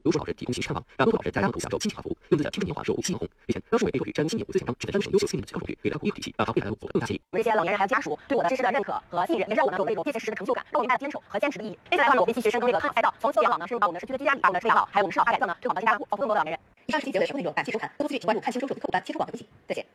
由数老人提供信息看房，让多数老人在家养老享受亲情华服，用自己的青春年华守护新영혼。日前，让数委被授予詹新年5最强张，旨在彰显优秀青年的最高荣誉，给良好医疗体系，让朝未来的我更加前进。 这些老年人还有家属对我的知识的认可和信任，也是让我能有那种切切实实的成就感，让我明白了坚守和坚持的意义。接下来我便继续深耕这个看好赛道，从自由养老呢深入到我们的社区的居家里，把我们的社区养老还有我们社保化改造呢推广到新家户，保护更多的老年人。以上是其结尾全部内容，感谢收看，更多资讯请关注看清收视客户端、千书网的微信。再见。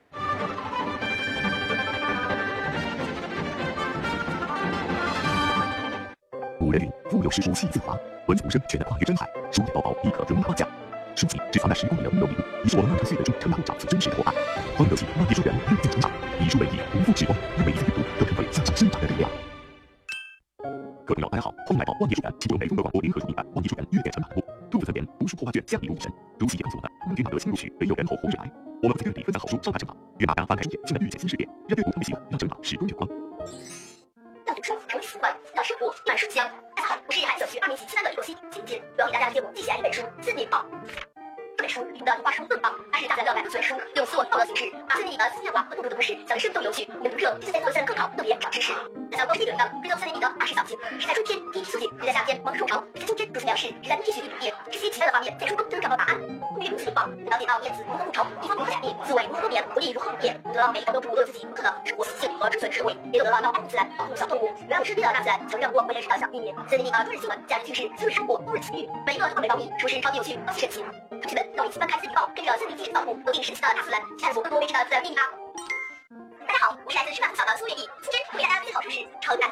古人云：“腹有诗书气自华。”文字无声，却能跨越真海；书也薄薄，亦可容纳万家。书籍只藏那时光里的温柔礼物，已是我们漫长岁月中成长长子真实的伙伴。欢迎有请万叶书园阅尽成长，以书为笔，不负时光，让每一次阅读都成为向上生长的力量。各位朋友，大家好，欢迎来到万叶书园，请由美中国广播联合出品的万叶书园阅典全版目。杜甫曾言：“读书破画卷，将礼物以神。”如此也告诉我们，万卷马得新入学，唯有人后红日来。我们会在阅里分享好书，招达成长，愿大家翻开书页，进来遇见新世界，让阅读成为习惯，让成长时光有光。 让读书成为习惯，让生活满书香。大家好，我是海小学2年级期3的李若曦。今天我要给大家推荐我最喜爱的一本书《字典报》。这本书里的图画书更棒，它是大自然的百科全书，用斯文报的形式，把字典里的思想化和动人的故事讲得生动有趣，我们读者就在做得更好、更严长知识。那像光是1本的追踪字典里的大事小情，是在春天第一批苏醒，是在夏天忙着种巢，是在秋天如此粮食，是在冬天学习笔业，这些奇怪的画面在书中都能找到答案。关于如此灵宝，了解到燕子如何筑巢，蜜蜂如何采蜜，刺猬如何冬眠，狐狸如何捕猎，得到每一个都不如自己独特的生活习性和生存智慧，也都得到要保护自然、保护小动物。原有身边的大自然曾让我为人师导向，避免字典里的中日新闻、假日趣事、私人生活、多日奇遇，每一个都很美高密，是不是超级有趣、超级神奇？同学们，让我们一起翻开字典报，跟着森林精神造物，走进神奇的大自然，探索更多未知的自然秘密吧！大家好，我是来自师大附小的苏月意，今天我给大家推荐好书是《超大